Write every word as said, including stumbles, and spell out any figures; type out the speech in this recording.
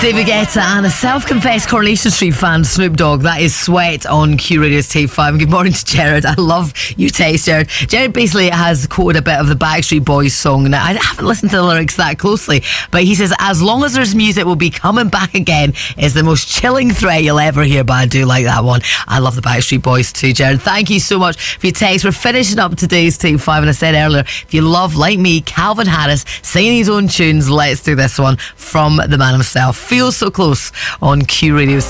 David Guetta and a self-confessed Coronation Street fan, Snoop Dogg. That is Sweat on Q Radio's Tape five. Good morning to Jared. I love your taste, Jared. Jared basically has quoted a bit of the Backstreet Boys song. Now, I haven't listened to the lyrics that closely, but he says, as long as there's music, we'll be coming back again, is the most chilling threat you'll ever hear. But I do like that one. I love the Backstreet Boys too, Jared. Thank you so much for your text. We're finishing up today's Tape five, and I said earlier, if you love, like me, Calvin Harris singing his own tunes, let's do this one from the man himself. Feels So Close on Q Radio's